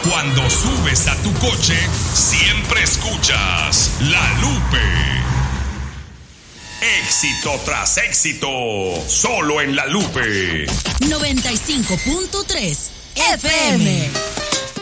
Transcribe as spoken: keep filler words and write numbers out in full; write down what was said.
Cuando subes a tu coche, siempre escuchas La Lupe. Éxito tras éxito, solo en La Lupe. noventa y cinco punto tres F M.